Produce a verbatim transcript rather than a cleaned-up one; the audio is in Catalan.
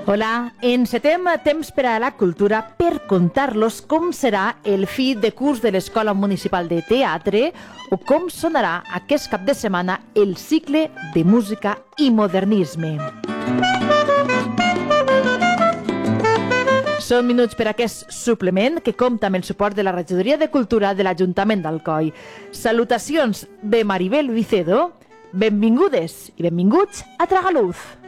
Hola, encetem Temps per a la Cultura per contar-los com serà el fi de curs de l'Escola Municipal de Teatre o com sonarà aquest cap de setmana el cicle de música i modernisme. Són minuts per a aquest suplement que compta amb el suport de la Regidoria de Cultura de l'Ajuntament d'Alcoi. Salutacions de Maribel Vicedo, benvingudes i benvinguts a Tragaluz.